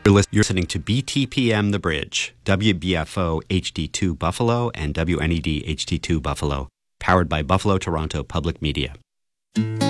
You're listening to BTPM The Bridge, WBFO HD2 Buffalo and WNED HD2 Buffalo, powered by Buffalo Toronto Public Media.